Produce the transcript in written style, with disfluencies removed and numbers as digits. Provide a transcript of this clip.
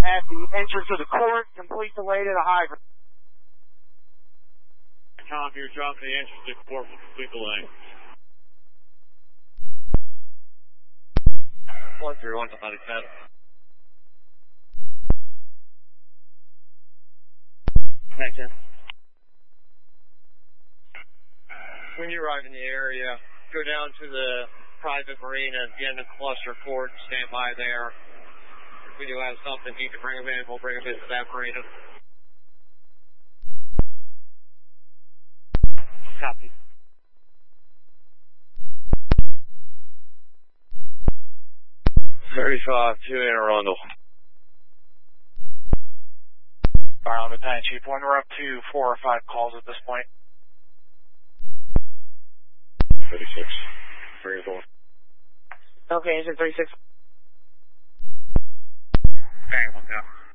at the entrance of the court. Complete the way to the high ground. Tom, you're dropping the entrance to the court. Complete the lane. 131 to 97. Thank you. When you arrive in the area, go down to the private marina at the end of cluster court, stand by there. If we do have something, you can bring them in, we'll bring them into that marina. Copy. Two in Arundel. Fire on Battalion Chief 1, we're up to 4 or 5 calls at this point. 36. 3 or 4. Okay, engine 36. Bang, 1 down.